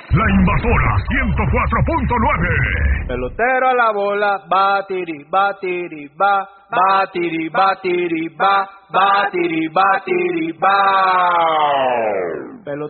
La Invasora 104.9. Pelotero a la bola, batiri, batiri, ba, batiri, batiri, ba, batiri, batiri, ba.